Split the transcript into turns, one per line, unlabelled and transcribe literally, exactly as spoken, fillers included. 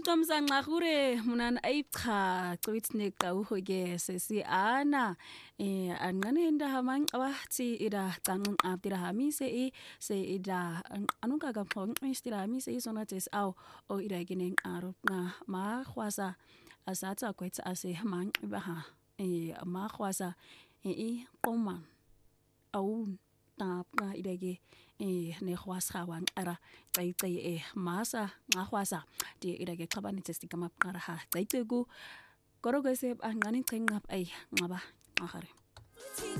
Tomsa nqagure munan aycha cwitsne qawhoge sesi ana eh anqanenda hamang awathi ida tsanqin abdira hamise e se ida anuka ga phong istira hamise isona tes au o ida ginen aro na ma khwasa asatsa kwetsa ase mang baha eh ma khwasa e qoma au ta na idage eh ne khwasa wan ara tsaitsi eh masa ngakhwasa di idage xabani testika maqara ha tsaitegu korogese anqani qengqap ay ngaba ngahare